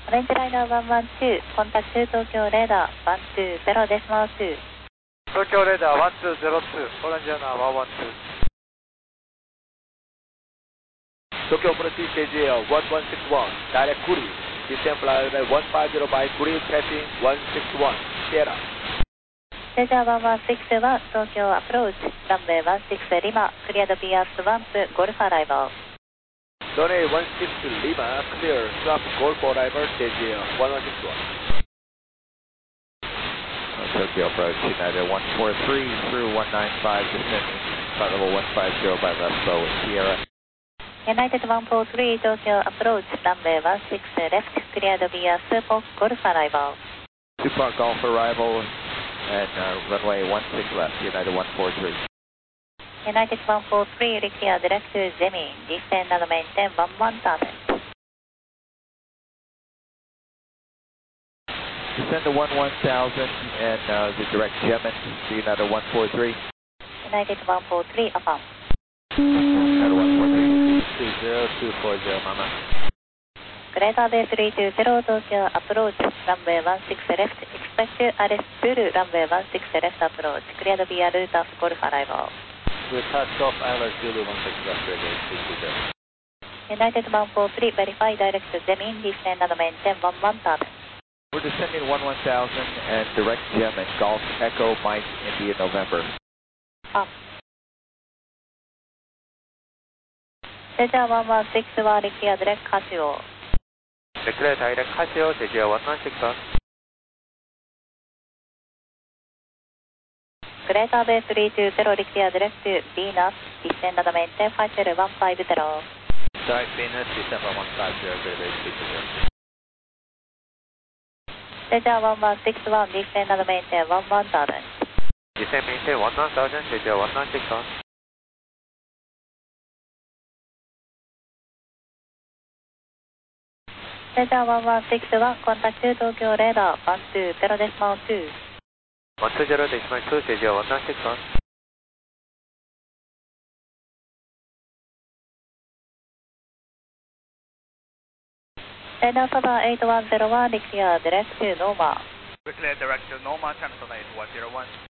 オレンジライナー112、コンタクト東京レーダー120デシマル2。 東京レーダー1202、オレンジライナー112。 Tokyo Operati KJL 1161, direct Kuri, descend flight 150 by Kuri, catching 161, Sierra. レジャー1161、東京アプローチ、ランウェイ16リマ、クリアドビアスワンプ、ゴルフアライバル。 Donate 16 Lima, clear, swap, Golf arrival, KJL 1161. Tokyo approach, United 143 through 195, descending, flight level 150 by left slow with Sierra. United 143、東京アプローチ、ランウェイ16レフト、クリアドビアスポ、ゴルフアライバル。 2 Park Golf arrival, and runway 16 left, United 143. United 143、リクリアディレクトゼミ、ディステンなどメインテン11ターベント。 Descend to 11000 and the direct Gemini to United 143. United 143、アパン。 United 143, 20240, Mama. グレーターベイ320、東京アプローチ、ランウェイ16レフト、エクスペクトアレスブルー、ランウェイ16レフトアプローチ、クリアドビアルータスゴルフアライバル。 With takeoff, Island Zulu 16 left, radio 220. United 143、ベリファイダイレクトゼミン、ディステンなどメインテン11ターベント。 We're descending 11000 and direct Gemini, Golf Echo Mike India November. あ。レジャー116はリクリアディレクトカシオ。 Declare direct Casio, JGL 1161. グレーターベイ320、リクリアディレクトヴィーナス、ディステンなどメインテン5015。 Direct Venus, December 150, radio 220. レジャー1161、ディステンなどメインテン11ターベント。 Descend maintain 11000, JGL 1961. レジャー1161、コンタクト東京レーダー120デシマル2。 120 decimal 2, JGL 1961. レーダーサバー8101、リクリアディレクトノーマー。 Declare direct to Norma, channel 8101.